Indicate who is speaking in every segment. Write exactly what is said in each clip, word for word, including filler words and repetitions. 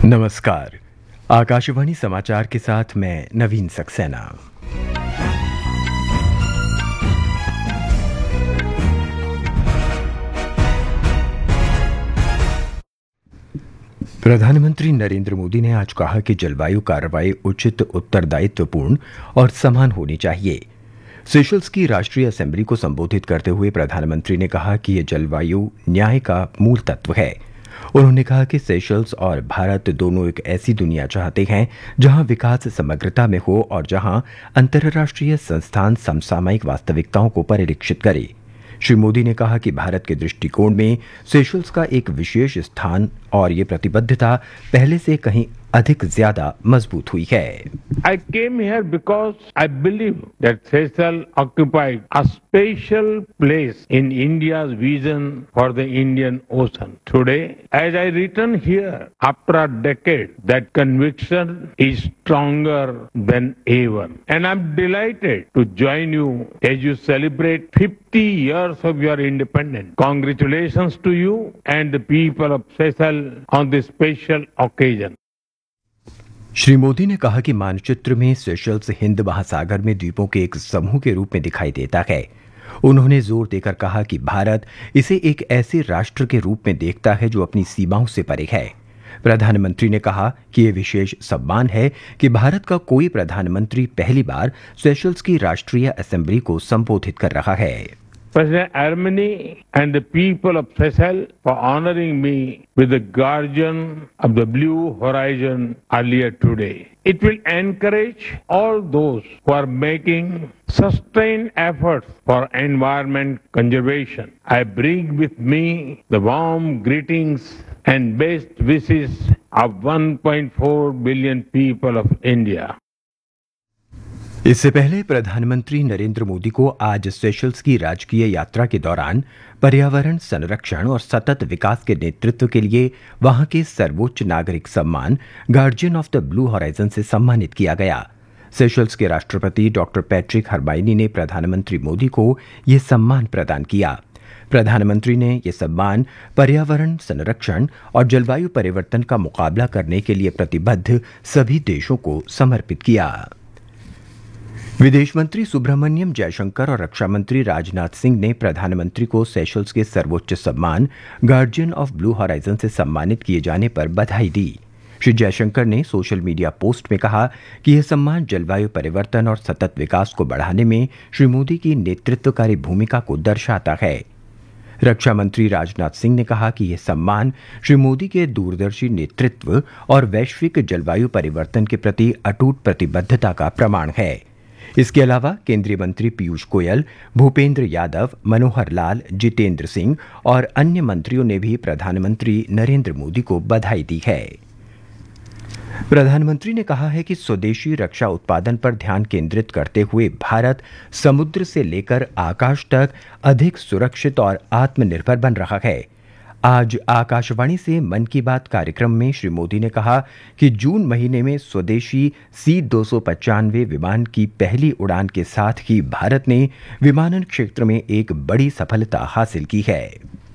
Speaker 1: नमस्कार। आकाशवाणी समाचार के साथ मैं नवीन सक्सेना। प्रधानमंत्री नरेंद्र मोदी ने आज कहा कि जलवायु कार्रवाई उचित, उत्तरदायित्वपूर्ण और समान होनी चाहिए। सेशल्स की राष्ट्रीय असेंबली को संबोधित करते हुए प्रधानमंत्री ने कहा कि यह जलवायु न्याय का मूल तत्व है। उन्होंने कहा कि सेशल्स और भारत दोनों एक ऐसी दुनिया चाहते हैं जहां विकास समग्रता में हो और जहां अंतर्राष्ट्रीय संस्थान समसामयिक वास्तविकताओं को परिलक्षित करे। श्री मोदी ने कहा कि भारत के दृष्टिकोण में सेशल्स का एक विशेष स्थान और ये प्रतिबद्धता पहले से कहीं अधिक ज्यादा मजबूत हुई है।
Speaker 2: I came here because I believe that Seychelles occupied a special place in India's vision for the Indian Ocean. Today, as I return here after a decade, that conviction is stronger than ever. And I'm delighted to join you as you celebrate fifty years of your independence. Congratulations to you and the people of Seychelles on this special occasion.
Speaker 1: Shri Modi ने कहा कि मानचित्र में Seychelles Hind महासागर में द्वीपों के एक समूह के रूप में दिखाई देता है। उन्होंने जोर देकर कहा कि भारत इसे एक ऐसे राष्ट्र के रूप में देखता है जो अपनी सीमाओं से परे है। प्रधानमंत्री ने कहा कि यह विशेष सम्मान है कि भारत का कोई प्रधानमंत्री पहली बार सेशल्स की राष्ट्रीय असेंबली को संबोधित कर रहा है।
Speaker 2: President Armeni and the people of Seychelles for honoring me with the Guardian of the Blue Horizon earlier today. It will encourage all those who are making sustained efforts for environment conservation. I bring with me the warm greetings and best wishes of one point four billion people of India.
Speaker 1: इससे पहले प्रधानमंत्री नरेंद्र मोदी को आज Seychelles की राजकीय यात्रा के दौरान पर्यावरण संरक्षण और सतत विकास के नेतृत्व के लिए वहां के सर्वोच्च नागरिक सम्मान guardian of the blue horizon से सम्मानित किया गया। सेशल्स के राष्ट्रपति डॉक्टर पैट्रिक हर्बाइनी ने प्रधानमंत्री मोदी को यह सम्मान प्रदान किया। प्रधानमंत्री ने यह सम्मान पर्यावरण संरक्षण और जलवायु परिवर्तन का मुकाबला करने के लिए प्रतिबद्ध सभी देशों को समर्पित किया। विदेश मंत्री सुब्रमण्यम जयशंकर और रक्षा मंत्री राजनाथ सिंह ने प्रधानमंत्री को सेशल्स के सर्वोच्च सम्मान गार्जियन ऑफ ब्लू हॉराइजन से सम्मानित किए जाने पर बधाई दी। श्री जयशंकर ने सोशल मीडिया पोस्ट में कहा कि यह सम्मान जलवायु परिवर्तन और सतत विकास को बढ़ाने में श्री मोदी की नेतृत्वकारी भूमिका को दर्शाता है। रक्षा मंत्री राजनाथ सिंह ने कहा कि यह सम्मान श्री मोदी के दूरदर्शी नेतृत्व और वैश्विक जलवायु परिवर्तन के प्रति अटूट प्रतिबद्धता का प्रमाण है। इसके अलावा केंद्रीय मंत्री पीयूष गोयल, भूपेंद्र यादव, मनोहर लाल, जितेंद्र सिंह और अन्य मंत्रियों ने भी प्रधानमंत्री नरेंद्र मोदी को बधाई दी है। प्रधानमंत्री ने कहा है कि स्वदेशी रक्षा उत्पादन पर ध्यान केंद्रित करते हुए भारत समुद्र से लेकर आकाश तक अधिक सुरक्षित और आत्मनिर्भर बन रहा है। आज आकाशवाणी से मन की बात कार्यक्रम में श्री मोदी ने कहा कि जून महीने में स्वदेशी सी दो सौ पचानवे विमान की पहली उड़ान के साथ ही भारत ने विमानन क्षेत्र में एक बड़ी सफलता हासिल की है।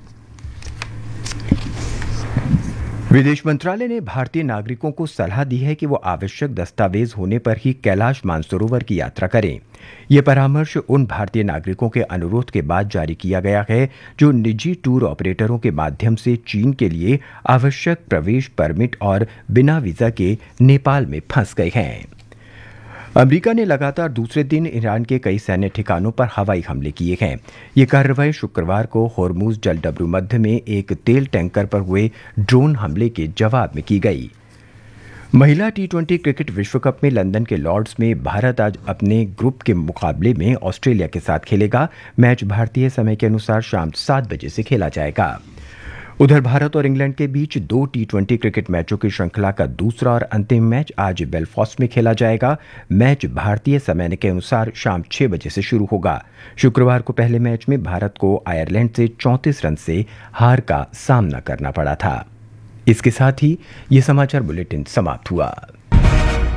Speaker 1: विदेश मंत्रालय ने भारतीय नागरिकों को सलाह दी है कि वो आवश्यक दस्तावेज होने पर ही कैलाश मानसरोवर की यात्रा करें। यह परामर्श उन भारतीय नागरिकों के अनुरोध के बाद जारी किया गया है जो निजी टूर ऑपरेटरों के माध्यम से चीन के लिए आवश्यक प्रवेश परमिट और बिना वीजा के नेपाल में फंस गए हैं। अमेरिका ने लगातार दूसरे दिन ईरान के कई सैन्य ठिकानों पर हवाई हमले किए हैं। ये कार्रवाई शुक्रवार को होर्मुज जलडब्रू मध्य में एक तेल टैंकर पर हुए ड्रोन हमले के जवाब में की गई। महिला टी ट्वेंटी क्रिकेट विश्व कप में लंदन के लॉर्ड्स में भारत आज अपने ग्रुप के मुकाबले में ऑस्ट्रेलिया के साथ खेलेगा। मैच भारतीय समय के अनुसार शाम सात बजे से खेला जाएगा। उधर भारत और इंग्लैंड के बीच दो टी ट्वेंटी क्रिकेट मैचों की श्रृंखला का दूसरा और अंतिम मैच आज बेलफास्ट में खेला जाएगा। मैच भारतीय समय के अनुसार शाम छह बजे से शुरू होगा। शुक्रवार को पहले मैच में भारत को आयरलैंड से चौंतीस रन से हार का सामना करना पड़ा था। इसके साथ ही ये समाचार बुलेटिन समाप्त हुआ।